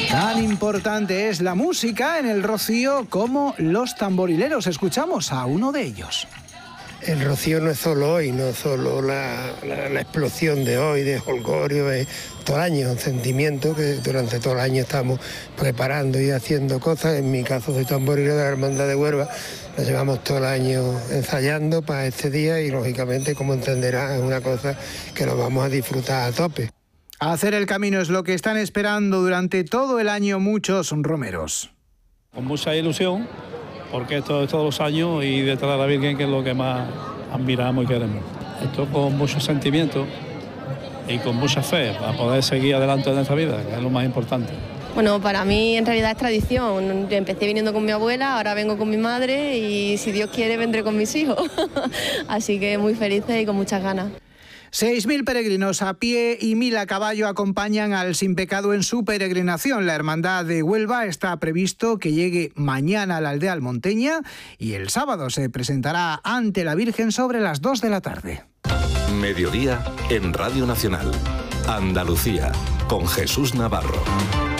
Tan importante es la música en el Rocío como los tamborileros. Escuchamos a uno de ellos. El Rocío no es solo hoy, no es solo la explosión de hoy, de jolgorio, es todo el año, un sentimiento que durante todo el año estamos preparando y haciendo cosas. En mi caso soy tamborilero de la Hermandad de Huelva, lo llevamos todo el año ensayando para este día y lógicamente, como entenderás, es una cosa que nos vamos a disfrutar a tope. Hacer el camino es lo que están esperando durante todo el año muchos romeros. Con mucha ilusión, porque esto es todos los años y detrás de la Virgen, que es lo que más admiramos y queremos. Esto con mucho sentimiento y con mucha fe para poder seguir adelante en nuestra vida, que es lo más importante. Bueno, para mí en realidad es tradición. Yo empecé viniendo con mi abuela, ahora vengo con mi madre y si Dios quiere vendré con mis hijos. Así que muy felices y con muchas ganas. 6.000 peregrinos a pie y 1.000 a caballo acompañan al Sin Pecado en su peregrinación. La Hermandad de Huelva está previsto que llegue mañana a la aldea almonteña y el sábado se presentará ante la Virgen sobre las 2 de la tarde. Mediodía en Radio Nacional. Andalucía, con Jesús Navarro.